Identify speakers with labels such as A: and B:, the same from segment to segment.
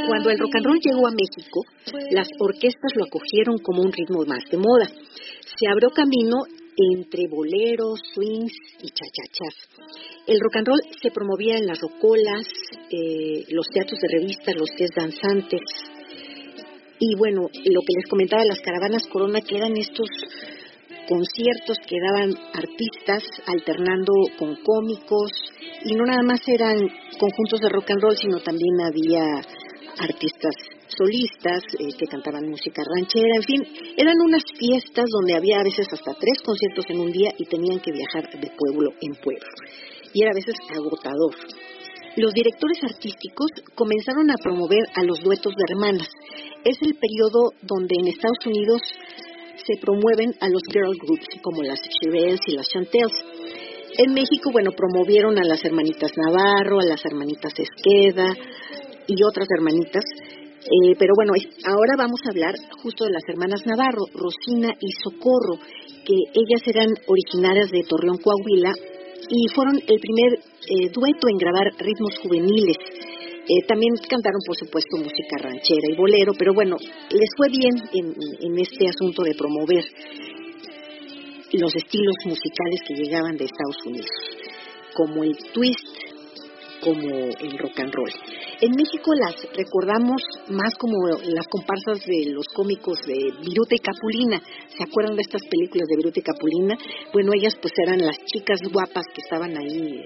A: Cuando el rock and roll llegó a México, las orquestas lo acogieron como un ritmo más de moda. Se abrió camino entre boleros, swings y chachachas. El rock and roll se promovía en las rocolas, los teatros de revista, los jazz danzantes. Y bueno, lo que les comentaba de las caravanas Corona, que eran estos conciertos que daban artistas alternando con cómicos, y no nada más eran conjuntos de rock and roll, sino también había artistas solistas que cantaban música ranchera, en fin, eran unas fiestas donde había a veces hasta 3 conciertos en un día y tenían que viajar de pueblo en pueblo, y era a veces agotador. Los directores artísticos comenzaron a promover a los duetos de hermanas. Es el periodo donde en Estados Unidos se promueven a los girl groups como las Shirelles y las Chantels. En México, bueno, promovieron a las hermanitas Navarro, a las hermanitas Esqueda y otras hermanitas. Pero bueno, ahora vamos a hablar justo de las hermanas Navarro, Rosina y Socorro, que ellas eran originarias de Torreón, Coahuila, y fueron el primer dueto en grabar ritmos juveniles. También cantaron, por supuesto, música ranchera y bolero, pero bueno, les fue bien en este asunto de promover los estilos musicales que llegaban de Estados Unidos, como el twist, como el rock and roll. En México las recordamos más como las comparsas de los cómicos de Viruta y Capulina. ¿Se acuerdan de estas películas de Viruta y Capulina? Bueno, ellas pues eran las chicas guapas que estaban ahí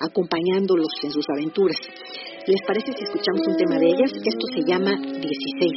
A: acompañándolos en sus aventuras. ¿Les parece si escuchamos un tema de ellas? Esto se llama 16